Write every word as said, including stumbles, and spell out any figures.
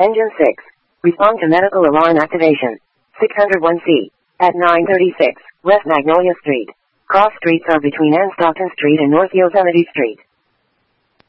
Engine six. Respond to medical alarm activation. six oh one C. At nine thirty-six, West Magnolia Street. Cross streets are between Ann Stockton Street and North Yosemite Street.